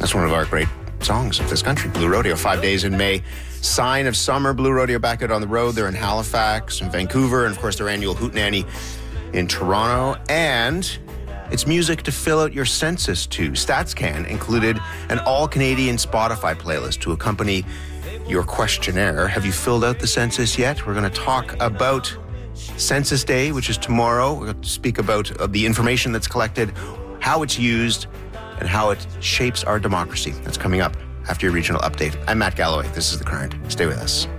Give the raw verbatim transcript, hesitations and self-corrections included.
That's one of our great songs of this country, Blue Rodeo. Five days in May. Sign of summer. Blue Rodeo back out on the road. They're in Halifax and Vancouver, and of course their annual Hootenanny in Toronto. And it's music to fill out your census to. StatsCan included an all-Canadian Spotify playlist to accompany your questionnaire. Have you filled out the census yet? We're going to talk about Census Day, which is tomorrow. We're going to speak about uh, the information that's collected, how it's used, and how it shapes our democracy. That's coming up after your regional update. I'm Matt Galloway. This is The Current. Stay with us.